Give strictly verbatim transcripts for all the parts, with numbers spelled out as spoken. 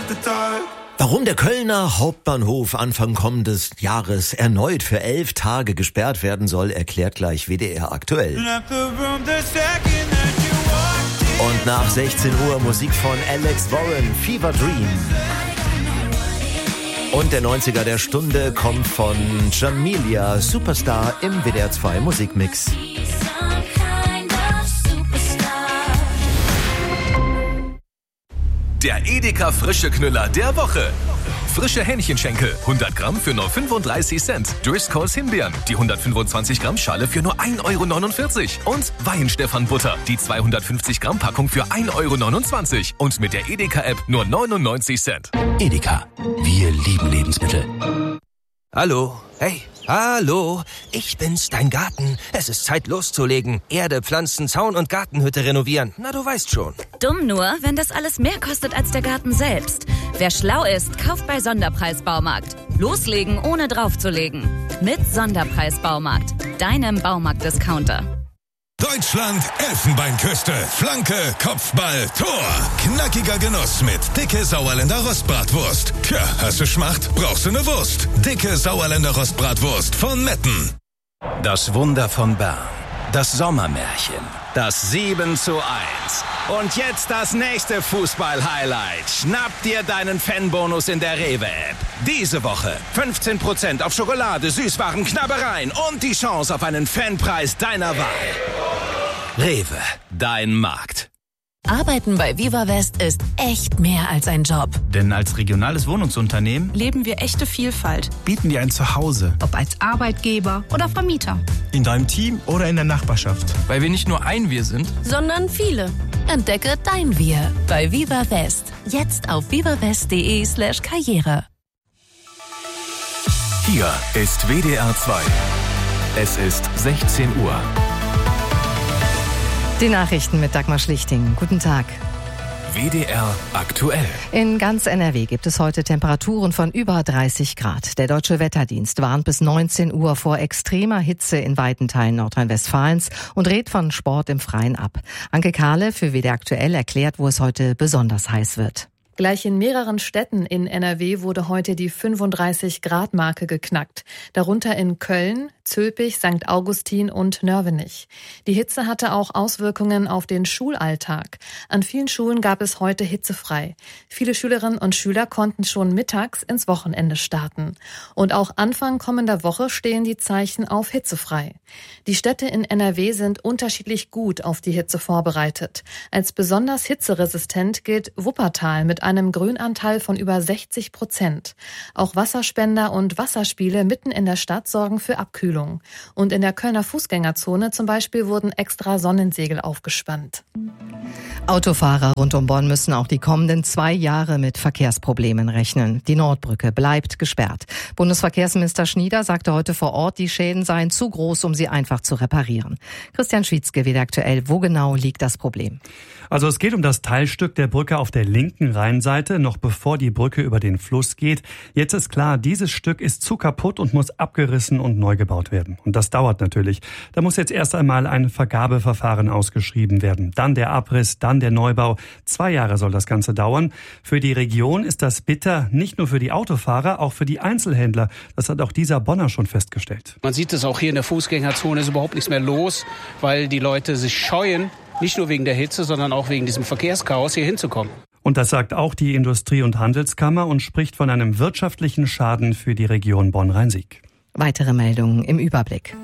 Warum der Kölner Hauptbahnhof Anfang kommendes Jahres erneut für elf Tage gesperrt werden soll, erklärt gleich W D R aktuell. Und nach sechzehn Uhr Musik von Alex Warren, Fever Dream. Und der neunziger der Stunde kommt von Jamelia, Superstar im W D R zwei Musikmix. Der Edeka Frische Knüller der Woche. Frische Hähnchenschenkel, hundert Gramm für nur fünfunddreißig Cent. Driscolls Himbeeren, die hundertfünfundzwanzig Gramm Schale für nur ein Euro neunundvierzig. Und Weihenstephan Butter, die zweihundertfünfzig Gramm Packung für ein Euro neunundzwanzig. Und mit der Edeka-App nur neunundneunzig Cent. Edeka, wir lieben Lebensmittel. Hallo, hey, hallo, ich bin's, dein Garten. Es ist Zeit loszulegen. Erde, Pflanzen, Zaun und Gartenhütte renovieren. Na, du weißt schon. Dumm nur, wenn das alles mehr kostet als der Garten selbst. Wer schlau ist, kauft bei Sonderpreis Baumarkt. Loslegen, ohne draufzulegen. Mit Sonderpreis Baumarkt, deinem Baumarkt-Discounter. Deutschland, Elfenbeinküste, Flanke, Kopfball, Tor. Knackiger Genuss mit dicke Sauerländer Rostbratwurst. Tja, hast du Schmacht? Brauchst du eine Wurst? Dicke Sauerländer Rostbratwurst von Metten. Das Wunder von Bern. Das Sommermärchen. Das sieben zu eins. Und jetzt das nächste Fußball-Highlight. Schnapp dir deinen Fanbonus in der Rewe-App. Diese Woche fünfzehn Prozent auf Schokolade, Süßwaren, Knabbereien und die Chance auf einen Fanpreis deiner Wahl. Rewe, dein Markt. Arbeiten bei Viva West ist echt mehr als ein Job. Denn als regionales Wohnungsunternehmen leben wir echte Vielfalt. Bieten dir ein Zuhause. Ob als Arbeitgeber oder Vermieter. In deinem Team oder in der Nachbarschaft. Weil wir nicht nur ein Wir sind, sondern viele. Entdecke dein Wir bei Viva West. Jetzt auf vivawest.de slash Karriere. Hier ist W D R zwei. Es ist sechzehn Uhr. Die Nachrichten mit Dagmar Schlichting. Guten Tag. W D R aktuell. In ganz N R W gibt es heute Temperaturen von über dreißig Grad. Der Deutsche Wetterdienst warnt bis neunzehn Uhr vor extremer Hitze in weiten Teilen Nordrhein-Westfalens und rät von Sport im Freien ab. Anke Kahle für W D R aktuell erklärt, wo es heute besonders heiß wird. Gleich in mehreren Städten in N R W wurde heute die fünfunddreißig Grad Marke geknackt. Darunter in Köln, Zülpich, Sankt Augustin und Nörvenich. Die Hitze hatte auch Auswirkungen auf den Schulalltag. An vielen Schulen gab es heute hitzefrei. Viele Schülerinnen und Schüler konnten schon mittags ins Wochenende starten. Und auch Anfang kommender Woche stehen die Zeichen auf hitzefrei. Die Städte in N R W sind unterschiedlich gut auf die Hitze vorbereitet. Als besonders hitzeresistent gilt Wuppertal mit einem Grünanteil von über sechzig Prozent. Auch Wasserspender und Wasserspiele mitten in der Stadt sorgen für Abkühlung. Und in der Kölner Fußgängerzone zum Beispiel wurden extra Sonnensegel aufgespannt. Autofahrer rund um Bonn müssen auch die kommenden zwei Jahre mit Verkehrsproblemen rechnen. Die Nordbrücke bleibt gesperrt. Bundesverkehrsminister Schnieder sagte heute vor Ort, die Schäden seien zu groß, um sie einfach zu reparieren. Christian Schwietzke, W D R aktuell. Wo genau liegt das Problem? Also es geht um das Teilstück der Brücke auf der linken Rheinseite, noch bevor die Brücke über den Fluss geht. Jetzt ist klar, dieses Stück ist zu kaputt und muss abgerissen und neu gebaut werden. Und das dauert natürlich. Da muss jetzt erst einmal ein Vergabeverfahren ausgeschrieben werden. Dann der Abriss, dann der Neubau. Zwei Jahre soll das Ganze dauern. Für die Region ist das bitter, nicht nur für die Autofahrer, auch für die Einzelhändler. Das hat auch dieser Bonner schon festgestellt. Man sieht es auch hier in der Fußgängerzone, ist überhaupt nichts mehr los, weil die Leute sich scheuen, nicht nur wegen der Hitze, sondern auch wegen diesem Verkehrschaos hier hinzukommen. Und das sagt auch die Industrie- und Handelskammer und spricht von einem wirtschaftlichen Schaden für die Region Bonn-Rhein-Sieg. Weitere Meldungen im Überblick.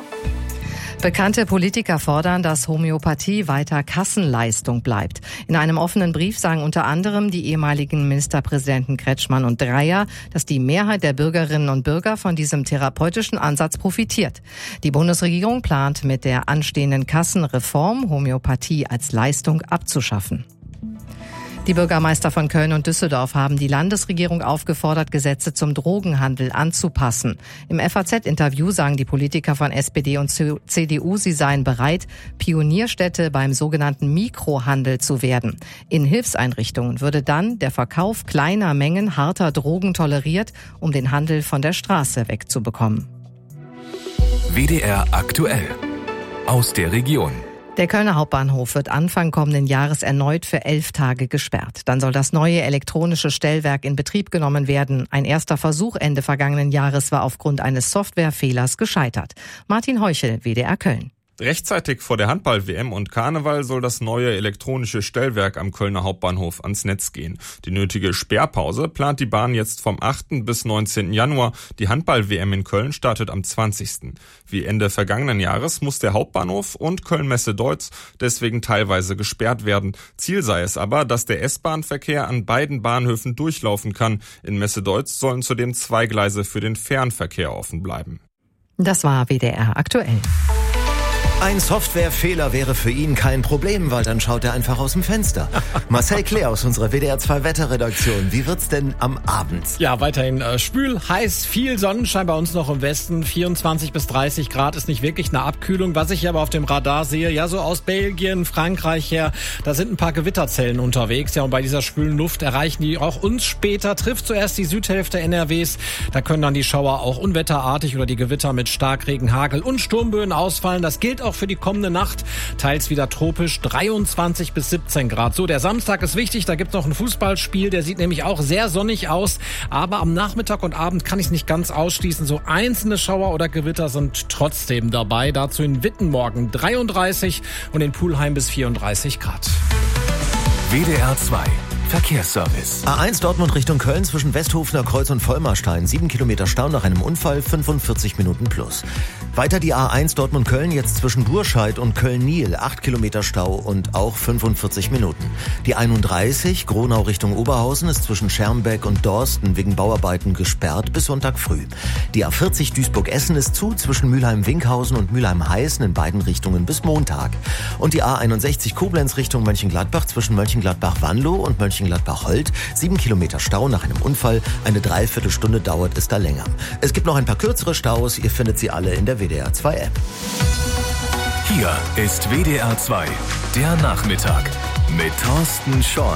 Bekannte Politiker fordern, dass Homöopathie weiter Kassenleistung bleibt. In einem offenen Brief sagen unter anderem die ehemaligen Ministerpräsidenten Kretschmann und Dreyer, dass die Mehrheit der Bürgerinnen und Bürger von diesem therapeutischen Ansatz profitiert. Die Bundesregierung plant mit der anstehenden Kassenreform Homöopathie als Leistung abzuschaffen. Die Bürgermeister von Köln und Düsseldorf haben die Landesregierung aufgefordert, Gesetze zum Drogenhandel anzupassen. Im F A Z-Interview sagen die Politiker von S P D und C D U, sie seien bereit, Pionierstädte beim sogenannten Mikrohandel zu werden. In Hilfseinrichtungen würde dann der Verkauf kleiner Mengen harter Drogen toleriert, um den Handel von der Straße wegzubekommen. W D R aktuell. Aus der Region. Der Kölner Hauptbahnhof wird Anfang kommenden Jahres erneut für elf Tage gesperrt. Dann soll das neue elektronische Stellwerk in Betrieb genommen werden. Ein erster Versuch Ende vergangenen Jahres war aufgrund eines Softwarefehlers gescheitert. Martin Heuchel, W D R Köln. Rechtzeitig vor der Handball-W M und Karneval soll das neue elektronische Stellwerk am Kölner Hauptbahnhof ans Netz gehen. Die nötige Sperrpause plant die Bahn jetzt vom achten bis neunzehnten Januar. Die Handball-W M in Köln startet am zwanzigsten Wie Ende vergangenen Jahres muss der Hauptbahnhof und Köln-Messe-Deutz deswegen teilweise gesperrt werden. Ziel sei es aber, dass der S-Bahn-Verkehr an beiden Bahnhöfen durchlaufen kann. In Messe-Deutz sollen zudem zwei Gleise für den Fernverkehr offen bleiben. Das war W D R aktuell. Ein Softwarefehler wäre für ihn kein Problem, weil dann schaut er einfach aus dem Fenster. Marcel Klee aus unserer W D R zwei Wetterredaktion. Wie wird's denn am Abend? Ja, weiterhin äh, schwül, heiß, viel Sonnenschein bei uns noch im Westen. vierundzwanzig bis dreißig Grad ist nicht wirklich eine Abkühlung. Was ich aber auf dem Radar sehe, ja so aus Belgien, Frankreich her, da sind ein paar Gewitterzellen unterwegs. Ja, und bei dieser schwülen Luft erreichen die auch uns später. Trifft zuerst die Südhälfte N R Ws. Da können dann die Schauer auch unwetterartig oder die Gewitter mit Starkregen, Hagel und Sturmböen ausfallen. Das gilt auch für die kommende Nacht, teils wieder tropisch, dreiundzwanzig bis siebzehn Grad. So, der Samstag ist wichtig, da gibt's noch ein Fußballspiel, der sieht nämlich auch sehr sonnig aus, aber am Nachmittag und Abend kann ich es nicht ganz ausschließen, so einzelne Schauer oder Gewitter sind trotzdem dabei. Dazu in Witten morgen dreiunddreißig und in Pulheim bis vierunddreißig Grad. W D R zwei Verkehrsservice. A eins Dortmund Richtung Köln zwischen Westhofener Kreuz und Vollmarstein. Sieben Kilometer Stau nach einem Unfall, fünfundvierzig Minuten plus. Weiter die A eins Dortmund-Köln jetzt zwischen Burscheid und Köln-Niel. Acht Kilometer Stau und auch fünfundvierzig Minuten. Die einunddreißig Gronau Richtung Oberhausen ist zwischen Schermbeck und Dorsten wegen Bauarbeiten gesperrt bis Sonntag früh. Die A vierzig Duisburg-Essen ist zu zwischen Mülheim-Winkhausen und Mülheim-Heißen in beiden Richtungen bis Montag. Und die A einundsechzig Koblenz Richtung Mönchengladbach zwischen Mönchengladbach-Wanlow und Mönchengladbach-Holt. Sieben Kilometer Stau nach einem Unfall. Eine Dreiviertelstunde dauert es da länger. Es gibt noch ein paar kürzere Staus. Ihr findet sie alle in der W D R zwei App. Hier ist W D R zwei, der Nachmittag mit Thorsten Schorn.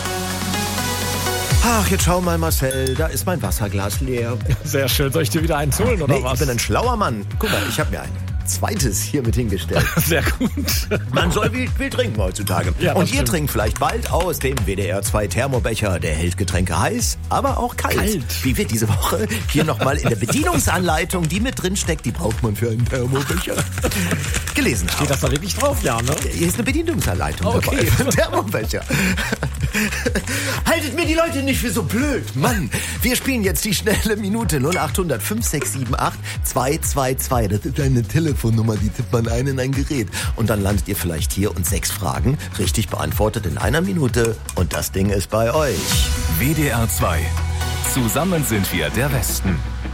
Ach, jetzt schau mal, Marcel, da ist mein Wasserglas leer. Sehr schön. Soll ich dir wieder eins holen, oder nee, was? Ich bin ein schlauer Mann. Guck mal, ich habe mir ein zweites hier mit hingestellt. Sehr gut. Man soll viel, viel trinken heutzutage. Ja, und ihr stimmt. trinkt vielleicht bald aus dem W D R zwei Thermobecher. Der hält Getränke heiß, aber auch kalt. Kalt. Wie wird diese Woche hier nochmal in der Bedienungsanleitung, die mit drin steckt, die braucht man für einen Thermobecher, gelesen haben. Steht das da wirklich drauf? Ja, ne? Hier ist eine Bedienungsanleitung Okay. dabei für einen Thermobecher. Haltet mir die Leute nicht für so blöd, Mann. Wir spielen jetzt die schnelle Minute null acht hundert fünf sechs sieben acht zwei zwei zwei. Das ist eine Telefonnummer, die tippt man ein in ein Gerät. Und dann landet ihr vielleicht hier und sechs Fragen richtig beantwortet in einer Minute. Und das Ding ist bei euch. W D R zwei. Zusammen sind wir der Westen.